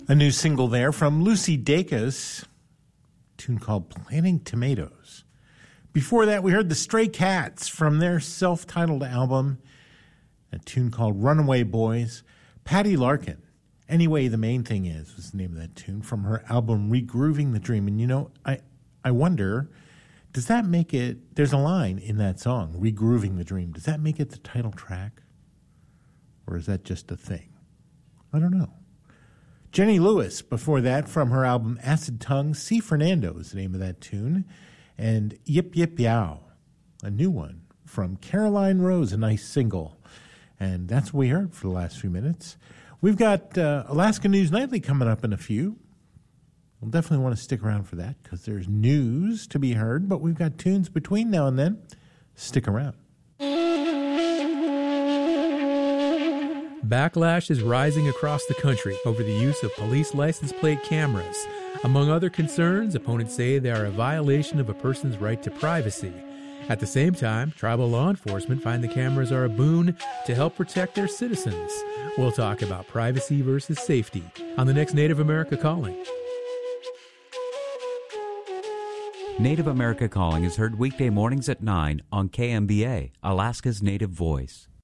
A new single there from Lucy Dacus, a tune called Planting Tomatoes. Before that, we heard the Stray Cats from their self-titled album, a tune called Runaway Boys. Patty Larkin, Anyway the Main Thing Is, was the name of that tune from her album Regrooving the Dream. And, you know, I wonder, does that make it, there's a line in that song, Regrooving the Dream. Does that make it the title track? Or is that just a thing? I don't know. Jenny Lewis, before that, from her album Acid Tongue, C. Fernando is the name of that tune. And Yip Yip Yow, a new one from Caroline Rose, a nice single. And that's what we heard for the last few minutes. We've got Alaska News Nightly coming up in a few. We'll definitely want to stick around for that because there's news to be heard, but we've got tunes between now and then. Stick around. Backlash is rising across the country over the use of police license plate cameras. Among other concerns, opponents say they are a violation of a person's right to privacy. At the same time, tribal law enforcement find the cameras are a boon to help protect their citizens. We'll talk about privacy versus safety on the next Native America Calling. Native America Calling is heard weekday mornings at 9 on KMBA, Alaska's Native Voice.